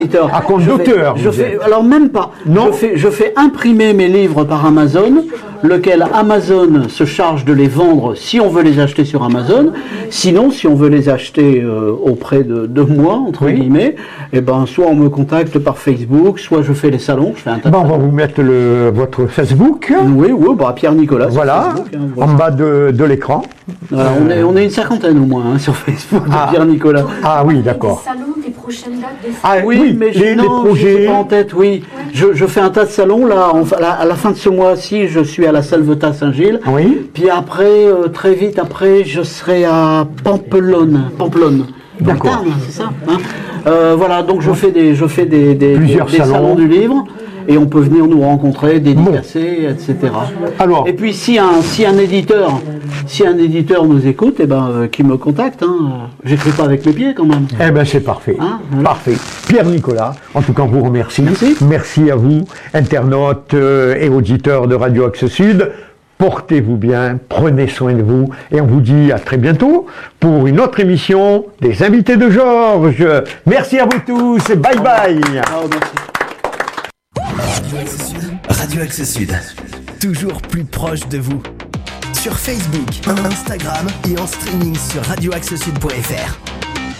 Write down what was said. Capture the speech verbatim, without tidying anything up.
À compte d'auteur. Je fais, alors même pas. Non. Je fais, je fais imprimer mes livres par Amazon, lequel Amazon se charge de les vendre si on veut les acheter sur Amazon. Sinon, si on veut les acheter euh, auprès de, de moi, entre oui. guillemets, eh ben, soit on me contacte par Facebook, soit je fais les salons. Je fais un tas de bon, on va salons. vous mettre le, votre Facebook. Oui, oui, bah, Pierre Nicolas. Voilà, Facebook, hein, voilà. en bas de, de l'écran. Voilà, euh... on, est, on est une cinquantaine au moins hein, sur Facebook de ah. Pierre Nicolas. Ah oui, d'accord. Des salons, des prochaines dates, des Ah oui, oui, mais les, je, non, les projets. je sais pas en tête, oui. Ouais. Je, je fais un tas de salons là. En, à, la, à la fin de ce mois-ci, je suis à la Salvetat Saint-Gilles. Oui. Puis après, euh, très vite après, je serai à Pampelonne. Pampelonne. D'accord. C'est ça. Hein euh, voilà, donc je fais des, je fais des, des, Plusieurs des, des salons. salons du livre. Et on peut venir nous rencontrer, dédicacer, bon. et cetera. Alors, et puis si un, si un éditeur, si un éditeur nous écoute, eh ben, euh, qui me contacte. Hein. J'écris pas avec mes pieds quand même. Eh ben c'est parfait, hein, voilà. Parfait. Pierre Nicolas, en tout cas, on vous remercie. Merci. Merci à vous, internautes euh, et auditeurs de Radio Axe Sud. Portez-vous bien, prenez soin de vous et on vous dit à très bientôt pour une autre émission des invités de Georges. Merci à vous tous et bye bye. Oh, merci. Radio Axe Sud, toujours plus proche de vous. Sur Facebook, Instagram et en streaming sur radio axe sud point f r.